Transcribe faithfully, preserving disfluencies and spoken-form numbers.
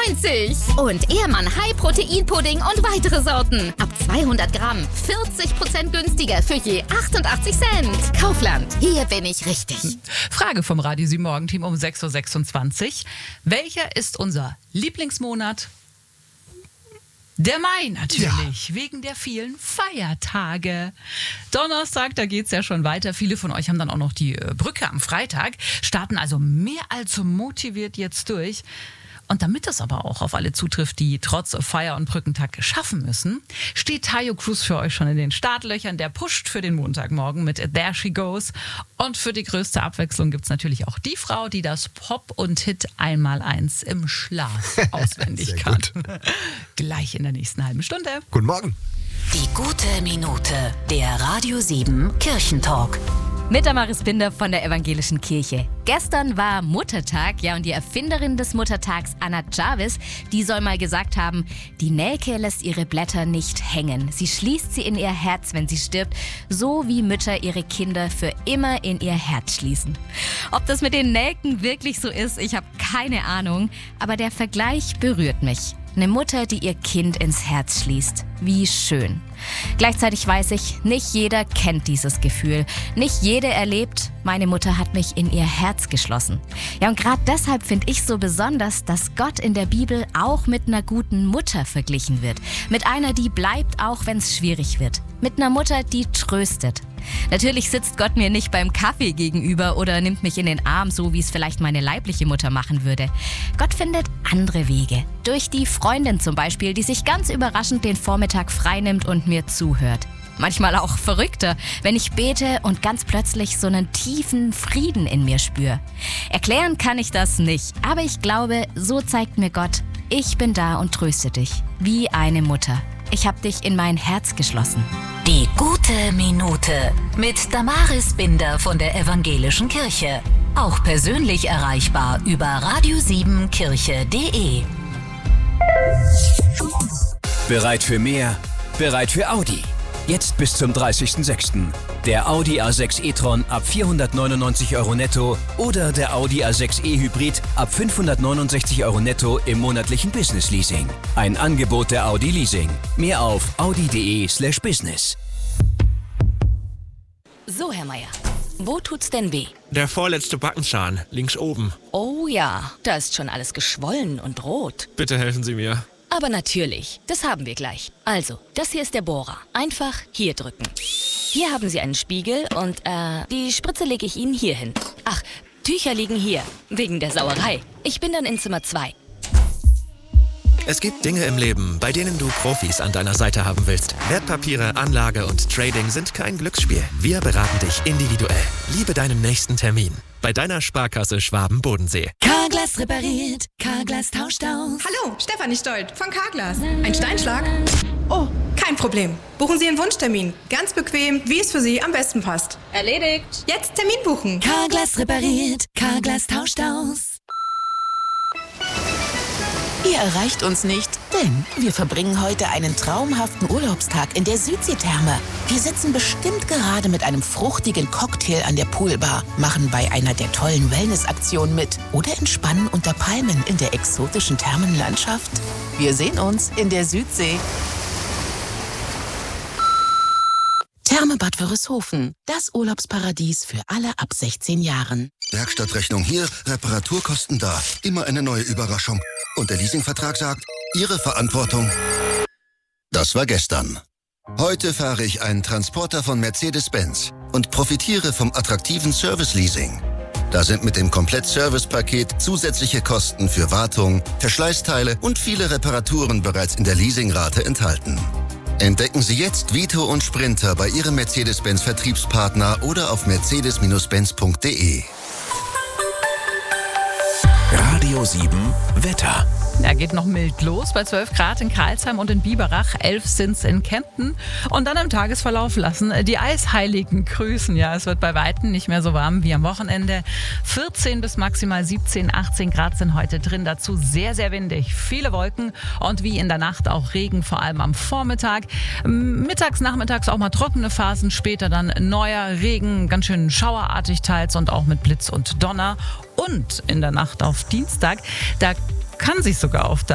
neunzig. Und Ehrmann High-Protein-Pudding und weitere Sorten. Ab zweihundert Gramm vierzig Prozent günstiger für je achtundachtzig Cent. Kaufland, hier bin ich richtig. Frage vom Radio sieben Morgenteam um sechs Uhr sechsundzwanzig. Welcher ist unser Lieblingsmonat? Der Mai natürlich, ja. Wegen der vielen Feiertage. Donnerstag, da geht's ja schon weiter. Viele von euch haben dann auch noch die Brücke am Freitag, starten also mehr als motiviert jetzt durch. Und damit das aber auch auf alle zutrifft, die trotz Feier- und Brückentag schaffen müssen, steht Tayo Cruz für euch schon in den Startlöchern. Der pusht für den Montagmorgen mit There She Goes. Und für die größte Abwechslung gibt's natürlich auch die Frau, die das Pop und Hit einmal eins im Schlaf auswendig kann. Gleich in der nächsten halben Stunde. Guten Morgen. Die gute Minute, der Radio sieben Kirchentalk. Mit Damaris Binder von der Evangelischen Kirche. Gestern war Muttertag, ja, und die Erfinderin des Muttertags, Anna Jarvis, die soll mal gesagt haben, die Nelke lässt ihre Blätter nicht hängen. Sie schließt sie in ihr Herz, wenn sie stirbt, so wie Mütter ihre Kinder für immer in ihr Herz schließen. Ob das mit den Nelken wirklich so ist, ich habe keine Ahnung, aber der Vergleich berührt mich. Eine Mutter, die ihr Kind ins Herz schließt. Wie schön. Gleichzeitig weiß ich, nicht jeder kennt dieses Gefühl. Nicht jede erlebt, meine Mutter hat mich in ihr Herz geschlossen. Ja, und gerade deshalb finde ich so besonders, dass Gott in der Bibel auch mit einer guten Mutter verglichen wird. Mit einer, die bleibt, auch wenn es schwierig wird. Mit einer Mutter, die tröstet. Natürlich sitzt Gott mir nicht beim Kaffee gegenüber oder nimmt mich in den Arm, so wie es vielleicht meine leibliche Mutter machen würde. Gott findet andere Wege. Durch die Freundin zum Beispiel, die sich ganz überraschend den Vormittag freinimmt und mir zuhört. Manchmal auch verrückter, wenn ich bete und ganz plötzlich so einen tiefen Frieden in mir spüre. Erklären kann ich das nicht, aber ich glaube, so zeigt mir Gott, ich bin da und tröste dich, wie eine Mutter. Ich habe dich in mein Herz geschlossen. Die gute Minute mit Damaris Binder von der Evangelischen Kirche. Auch persönlich erreichbar über radio sieben kirche punkt de. Bereit für mehr? Bereit für Audi? Jetzt bis zum dreißigsten sechsten Der Audi A sechs e-tron ab vierhundertneunundneunzig Euro netto oder der Audi A sechs e Hybrid ab fünfhundertneunundsechzig Euro netto im monatlichen Business Leasing. Ein Angebot der Audi Leasing. Mehr auf audi punkt de slash business. So, Herr Meier, wo tut's denn weh? Der vorletzte Backenzahn, links oben. Oh ja, da ist schon alles geschwollen und rot. Bitte helfen Sie mir. Aber natürlich, das haben wir gleich. Also, das hier ist der Bohrer. Einfach hier drücken. Hier haben Sie einen Spiegel und äh, die Spritze lege ich Ihnen hier hin. Ach, Tücher liegen hier, wegen der Sauerei. Ich bin dann in Zimmer zwei. Es gibt Dinge im Leben, bei denen du Profis an deiner Seite haben willst. Wertpapiere, Anlage und Trading sind kein Glücksspiel. Wir beraten dich individuell. Liebe deinen nächsten Termin. Bei deiner Sparkasse Schwaben-Bodensee. Carglass repariert, Carglass tauscht aus. Hallo, Stefanie Stolt von Carglass. Ein Steinschlag? Oh, kein Problem. Buchen Sie einen Wunschtermin. Ganz bequem, wie es für Sie am besten passt. Erledigt. Jetzt Termin buchen. Carglass repariert, Carglass tauscht aus. Ihr erreicht uns nicht, denn wir verbringen heute einen traumhaften Urlaubstag in der Südseetherme. Wir sitzen bestimmt gerade mit einem fruchtigen Cocktail an der Poolbar, machen bei einer der tollen Wellnessaktionen mit oder entspannen unter Palmen in der exotischen Thermenlandschaft. Wir sehen uns in der Südsee. Therme Bad Wörishofen, das Urlaubsparadies für alle ab sechzehn Jahren. Werkstattrechnung hier, Reparaturkosten da. Immer eine neue Überraschung. Und der Leasingvertrag sagt, Ihre Verantwortung. Das war gestern. Heute fahre ich einen Transporter von Mercedes-Benz und profitiere vom attraktiven Service-Leasing. Da sind mit dem Komplett-Service-Paket zusätzliche Kosten für Wartung, Verschleißteile und viele Reparaturen bereits in der Leasingrate enthalten. Entdecken Sie jetzt Vito und Sprinter bei Ihrem Mercedes-Benz-Vertriebspartner oder auf mercedes Benz punkt de. Radio sieben Wetter. Ja, geht noch mild los bei zwölf Grad in Karlsheim und in Biberach, elf sind's in Kempten. Und dann im Tagesverlauf lassen die Eisheiligen grüßen. Ja, es wird bei Weitem nicht mehr so warm wie am Wochenende. vierzehn bis maximal siebzehn, achtzehn Grad sind heute drin. Dazu sehr, sehr windig. Viele Wolken und wie in der Nacht auch Regen, vor allem am Vormittag. Mittags, nachmittags auch mal trockene Phasen. Später dann neuer Regen, ganz schön schauerartig teils und auch mit Blitz und Donner. Und in der Nacht auf Dienstag, da kann sich sogar auf der